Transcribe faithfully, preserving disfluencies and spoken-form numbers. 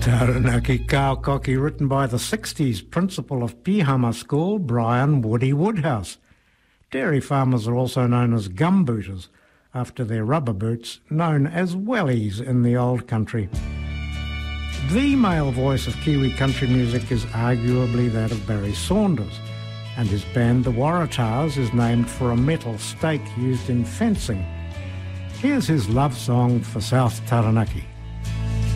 Taranaki Kaukoki, written by the sixties principal of Pihama School, Brian Woody Woodhouse. Dairy farmers are also known as gumbooters, after their rubber boots, known as wellies in the old country. The male voice of Kiwi country music is arguably that of Barry Saunders, and his band the Waratahs is named for a metal stake used in fencing. Here's his love song for South Taranaki.